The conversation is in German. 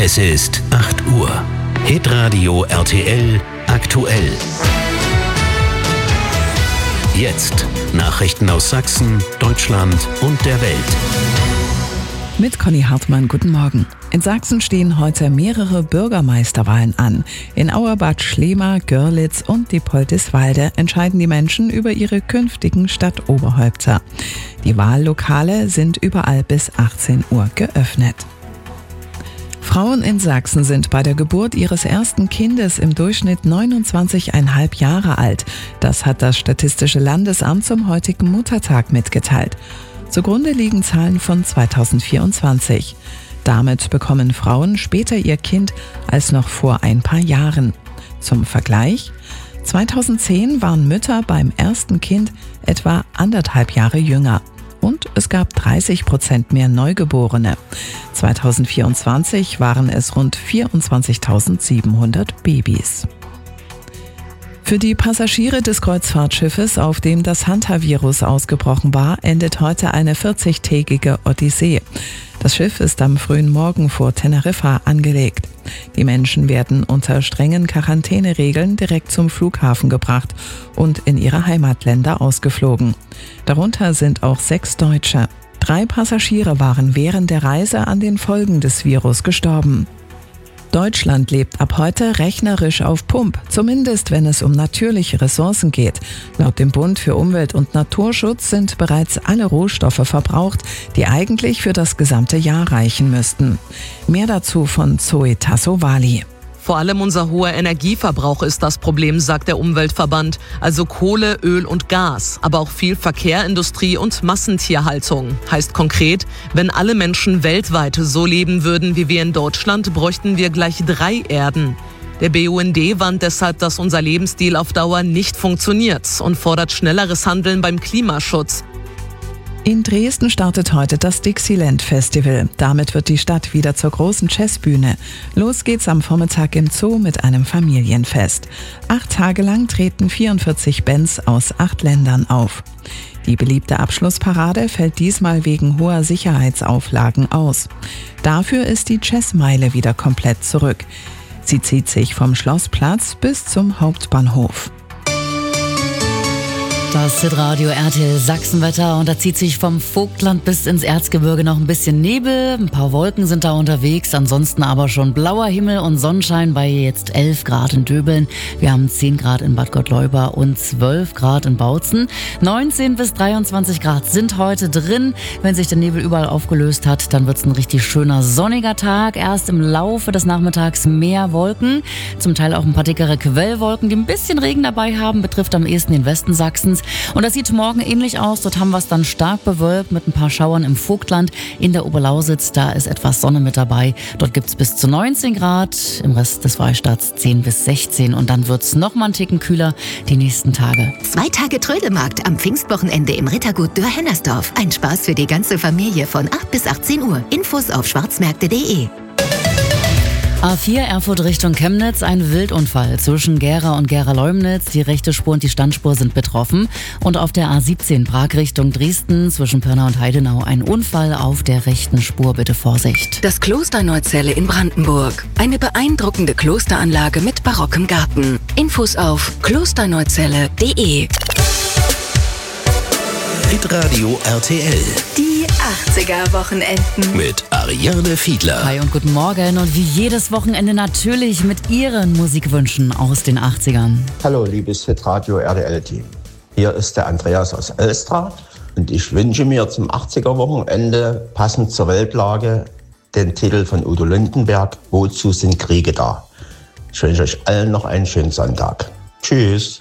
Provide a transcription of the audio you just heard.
Es ist 8 Uhr. Hitradio RTL aktuell. Jetzt Nachrichten aus Sachsen, Deutschland und der Welt. Mit Conny Hartmann, guten Morgen. In Sachsen stehen heute mehrere Bürgermeisterwahlen an. In Auerbad, Schlema, Görlitz und Diepoldiswalde entscheiden die Menschen über ihre künftigen Stadtoberhäupter. Die Wahllokale sind überall bis 18 Uhr geöffnet. Frauen in Sachsen sind bei der Geburt ihres ersten Kindes im Durchschnitt 29,5 Jahre alt. Das hat das Statistische Landesamt zum heutigen Muttertag mitgeteilt. Zugrunde liegen Zahlen von 2024. Damit bekommen Frauen später ihr Kind als noch vor ein paar Jahren. Zum Vergleich: 2010 waren Mütter beim ersten Kind etwa 1,5 Jahre jünger. Und es gab 30% mehr Neugeborene. 2024 waren es rund 24.700 Babys. Für die Passagiere des Kreuzfahrtschiffes, auf dem das Hantavirus ausgebrochen war, endet heute eine 40-tägige Odyssee. Das Schiff ist am frühen Morgen vor Teneriffa angelegt. Die Menschen werden unter strengen Quarantäneregeln direkt zum Flughafen gebracht und in ihre Heimatländer ausgeflogen. Darunter sind auch 6 Deutsche. 3 Passagiere waren während der Reise an den Folgen des Virus gestorben. Deutschland lebt ab heute rechnerisch auf Pump, zumindest wenn es um natürliche Ressourcen geht. Laut dem Bund für Umwelt- und Naturschutz sind bereits alle Rohstoffe verbraucht, die eigentlich für das gesamte Jahr reichen müssten. Mehr dazu von Zoe Tassovali. Vor allem unser hoher Energieverbrauch ist das Problem, sagt der Umweltverband. Also Kohle, Öl und Gas, aber auch viel Verkehr, Industrie und Massentierhaltung. Heißt konkret, wenn alle Menschen weltweit so leben würden wie wir in Deutschland, bräuchten wir gleich 3 Erden. Der BUND warnt deshalb, dass unser Lebensstil auf Dauer nicht funktioniert und fordert schnelleres Handeln beim Klimaschutz. In Dresden startet heute das Dixieland Festival. Damit wird die Stadt wieder zur großen Jazzbühne. Los geht's am Vormittag im Zoo mit einem Familienfest. 8 Tage lang treten 44 Bands aus 8 Ländern auf. Die beliebte Abschlussparade fällt diesmal wegen hoher Sicherheitsauflagen aus. Dafür ist die Jazzmeile wieder komplett zurück. Sie zieht sich vom Schlossplatz bis zum Hauptbahnhof. Das Hitradio RTL Sachsenwetter, und da zieht sich vom Vogtland bis ins Erzgebirge noch ein bisschen Nebel. Ein paar Wolken sind da unterwegs, ansonsten aber schon blauer Himmel und Sonnenschein bei jetzt 11 Grad in Döbeln. Wir haben 10 Grad in Bad Gottleuba und 12 Grad in Bautzen. 19 bis 23 Grad sind heute drin. Wenn sich der Nebel überall aufgelöst hat, dann wird es ein richtig schöner sonniger Tag. Erst im Laufe des Nachmittags mehr Wolken, zum Teil auch ein paar dickere Quellwolken, die ein bisschen Regen dabei haben, betrifft am ehesten den Westen Sachsens. Und das sieht morgen ähnlich aus. Dort haben wir es dann stark bewölkt mit ein paar Schauern im Vogtland. In der Oberlausitz, da ist etwas Sonne mit dabei. Dort gibt es bis zu 19 Grad, im Rest des Freistaats 10 bis 16. Und dann wird es noch mal einen Ticken kühler die nächsten Tage. 2 Tage Trödelmarkt am Pfingstwochenende im Rittergut Dürr-Hennersdorf. Ein Spaß für die ganze Familie von 8 bis 18 Uhr. Infos auf schwarzmärkte.de. A4 Erfurt Richtung Chemnitz, ein Wildunfall zwischen Gera und Gera-Leumnitz. Die rechte Spur und die Standspur sind betroffen. Und auf der A17 Prag Richtung Dresden zwischen Pirna und Heidenau ein Unfall auf der rechten Spur. Bitte Vorsicht. Das Kloster Neuzelle in Brandenburg. Eine beeindruckende Klosteranlage mit barockem Garten. Infos auf klosterneuzelle.de. Hitradio RTL Die 80er-Wochenenden. mit Ariane Fiedler. Hi und guten Morgen, und wie jedes Wochenende natürlich mit Ihren Musikwünschen aus den 80ern. Hallo, liebes Hitradio RTL-Team. Hier ist der Andreas aus Elstra und ich wünsche mir zum 80er-Wochenende, passend zur Weltlage, den Titel von Udo Lindenberg, Wozu sind Kriege da? Ich wünsche euch allen noch einen schönen Sonntag. Tschüss.